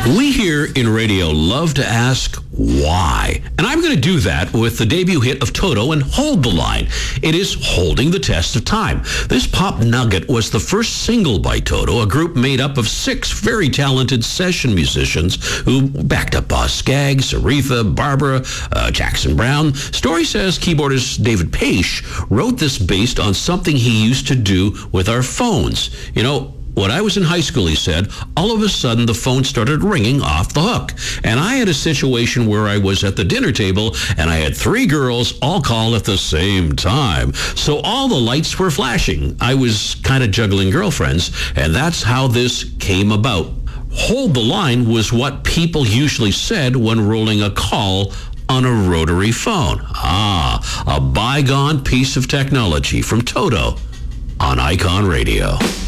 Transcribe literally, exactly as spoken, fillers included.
We here in radio love to ask why. And I'm going to do that with the debut hit of Toto and Hold the Line. It is holding the test of time. This pop nugget was the first single by Toto, a group made up of six very talented session musicians who backed up Boz Scaggs, Aretha, Barbara, uh, Jackson Browne. Story says keyboardist David Paich wrote this based on something he used to do with our phones. You know, when I was in high school, he said, all of a sudden the phone started ringing off the hook. And I had a situation where I was at the dinner table and I had three girls all call at the same time. So all the lights were flashing. I was kind of juggling girlfriends, and that's how this came about. Hold the Line was what people usually said when rolling a call on a rotary phone. Ah, a bygone piece of technology from Toto on Icon Radio.